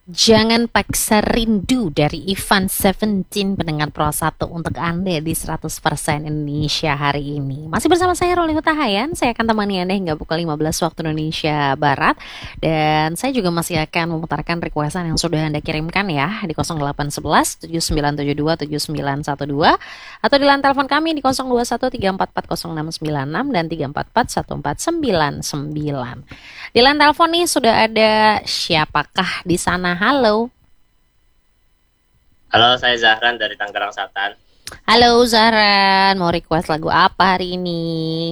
Jangan paksa rindu dari Ivan Seventeen pendengar Pro 1 untuk Anda di 100% Indonesia hari ini. Masih bersama saya Roli Hutahayan, saya akan temani Anda hingga pukul 15 waktu Indonesia Barat. Dan saya juga masih akan memutarkan requestan yang sudah Anda kirimkan ya di 0811 7972 7912 atau di line telepon kami di 021 344 0696 dan 344 1499. Di line telepon nih sudah ada siapakah di sana? Halo. Halo, saya Zahran dari Tangerang Selatan. Halo Zahran, mau request lagu apa hari ini?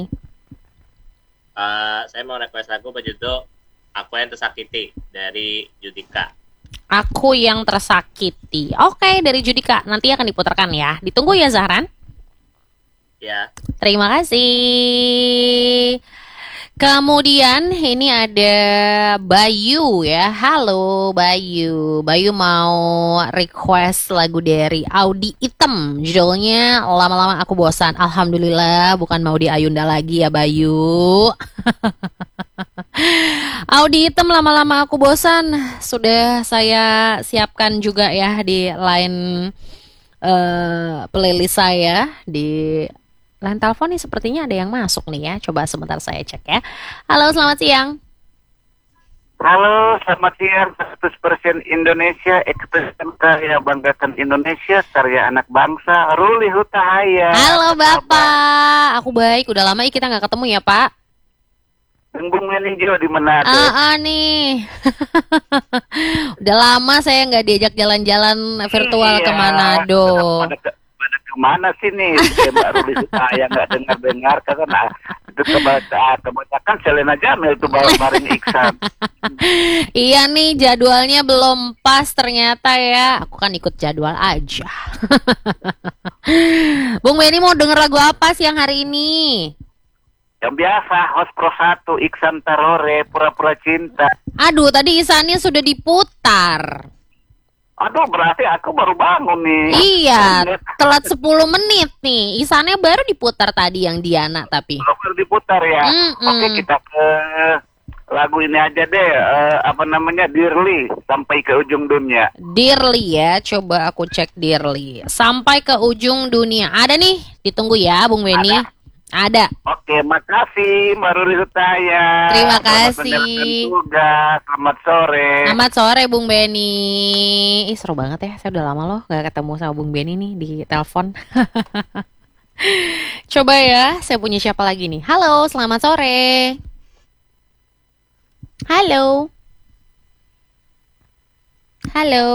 Saya mau request lagu berjudul Aku Yang Tersakiti dari Judika. Aku Yang Tersakiti. Oke, dari Judika. Nanti akan diputarkan ya. Ditunggu ya Zahran. Ya, Terima kasih. Kemudian ini ada Bayu ya. Halo Bayu. Bayu mau request lagu dari Audi Item. Judulnya Lama-lama Aku Bosan. Alhamdulillah bukan Maudy Ayunda lagi ya Bayu. Audi Item Lama-lama Aku Bosan. Sudah saya siapkan juga ya di line playlist saya di line telepon nih sepertinya ada yang masuk nih ya. Coba sebentar saya cek ya. Halo, selamat siang. Halo, selamat siang. 100% Indonesia, ekspresi karya banggakan Indonesia, karya anak bangsa, Ruli Hutahaya. Halo Bapak, aku baik. Udah lama ya kita nggak ketemu ya Pak. Bung Meninjo di Manado. Nih. Udah lama saya nggak diajak jalan-jalan virtual ke Manado. Pada kemana sih nih? Mbak Ruli Hutahaya nggak dengar-dengar karena itu kebanyakan Selena Jamil itu bawa bareng Iksan. Iya nih jadwalnya belum pas ternyata ya. Aku kan ikut jadwal aja. Bung Benny mau denger lagu apa siang hari ini? Yang biasa, host Pro 1, Iksan Tarore, Pura-Pura Cinta. Aduh, tadi isannya sudah diputar. Aduh, berarti aku baru bangun nih. Iya, telat 10 menit nih. Isannya baru diputar tadi yang Diana tapi. Baru diputar ya. Oke, kita ke lagu ini aja deh. Apa namanya? Dearly, Sampai ke Ujung Dunia. Dearly ya, coba aku cek Dearly. Sampai ke ujung dunia. Ada nih, ditunggu ya Bung Benny. Ada. Oke, makasih Mbak Ruri Hutaya. Terima Selamat kasih. mendengarkan juga. Selamat sore. Selamat sore Bung Benny. Ih seru banget ya, saya udah lama loh gak ketemu sama Bung Benny nih di telepon. Coba ya, saya punya siapa lagi nih. Halo, selamat sore. Halo. Halo.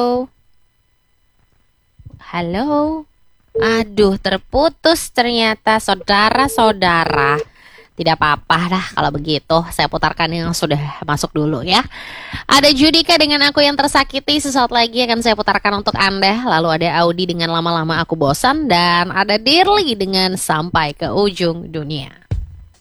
Halo. Aduh, terputus ternyata saudara-saudara. Tidak apa-apa dah kalau begitu. Saya putarkan yang sudah masuk dulu ya. Ada Judika dengan Aku Yang Tersakiti. Sesaat lagi akan saya putarkan untuk Anda. Lalu ada Audi dengan Lama-lama Aku Bosan. Dan ada Dearly dengan Sampai ke Ujung Dunia.